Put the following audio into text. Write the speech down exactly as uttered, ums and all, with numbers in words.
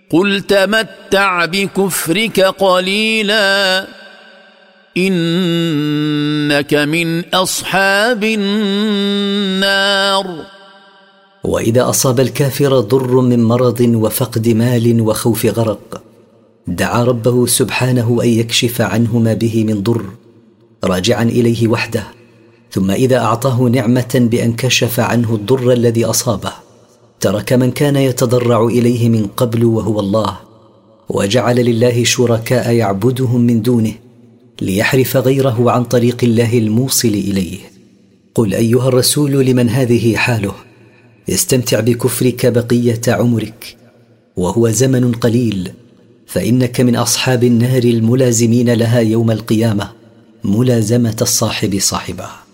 قل تمتع بكفرك قليلا إنك من أصحاب النار. وإذا أصاب الكافر ضر من مرض وفقد مال وخوف غرق، دعا ربه سبحانه أن يكشف عنه ما به من ضر راجعا إليه وحده، ثم إذا أعطاه نعمة بأن كشف عنه الضر الذي أصابه، ترك من كان يتضرع إليه من قبل وهو الله، وجعل لله شركاء يعبدهم من دونه ليحرف غيره عن طريق الله الموصل إليه. قل أيها الرسول لمن هذه حاله: استمتع بكفرك بقية عمرك، وهو زمن قليل، فإنك من أصحاب النار الملازمين لها يوم القيامة ملازمة الصاحب صاحبه.